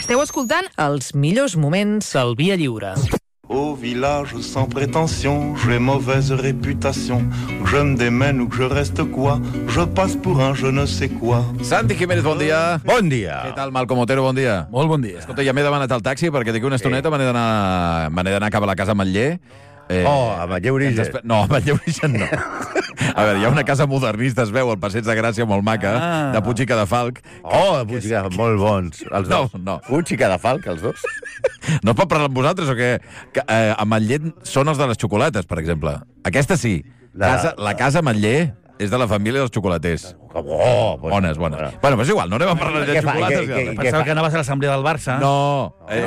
Esteu escoltant els millors moments del Via Lliure. Au village sans prétention, j'ai mauvaise réputation. Que je me démène ou que je reste quoi, je passe pour un je ne sais quoi. Santi Jiménez, bon dia. Bon dia. Què tal, Malcom Otero, bon dia. Molt bon dia. Escolta, ja m'he demanat el taxi perquè d'aquí una estoneta me n'he d'anar cap a la casa Ametller. A Ametller Origen. No, a Ametller Origen no. A veure, hi ha una casa modernista, es veu, al Passeig de Gràcia, molt maca, de Puig i Cadafalc. Puig i Cadafalc, molt bons. Els dos. No. Puig i Cadafalc, els dos. No es pot parlar amb vosaltres o què? A Ametller són els de les xocolates, per exemple. Aquesta sí. La casa Ametller és de la família dels xocolaters. Bones. Bueno, però és igual, no anem a parlar de xocolates. Pensava que anaves a l'assemblea del Barça. No,